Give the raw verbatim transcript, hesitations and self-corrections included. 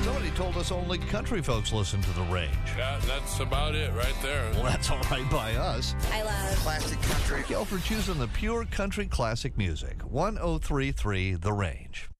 Somebody told us only country folks listen to The Range. Yeah, that's about it right there. Well, that's all right by us. I love classic country. Thank y'all for choosing the pure country classic music. one oh three point three The Range.